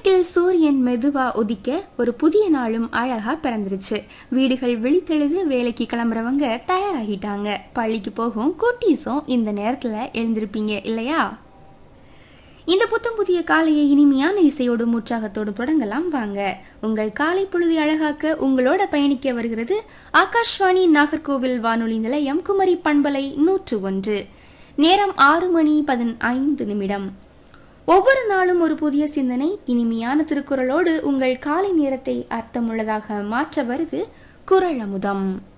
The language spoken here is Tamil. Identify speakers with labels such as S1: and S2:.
S1: மேற்கில் சூரியன் மெதுவா உதிக்க ஒரு புதிய நாளும் அழகா பிறந்துருச்சு. வீடுகள் விழித்தெழுது வேலைக்கு கிளம்புறவங்க தயாராகிட்டாங்க. பள்ளிக்கு போகும் குட்டீஸும் இந்த நேரத்துல எழுந்திருப்பீங்க இல்லையா? இந்த புத்தம் புதிய காலையை இனிமையான இசையோடு உற்சாகத்தோடு தொடங்கலாம் வாங்க. உங்கள் காலை பொழுது அழகாக்க உங்களோட பயணிக்க வருகிறது ஆகாஷ்வாணி நாகர்கோவில் வானொலி நிலையம் குமரி பண்பலை 101. நேரம் 6:15. ஒவ்வொரு நாளும் ஒரு புதிய சிந்தனை, இனிமையான திருக்குறளோடு உங்கள் காலை நேரத்தை அர்த்தமுள்ளதாக மாற்ற வருது குறள் அமுதம்.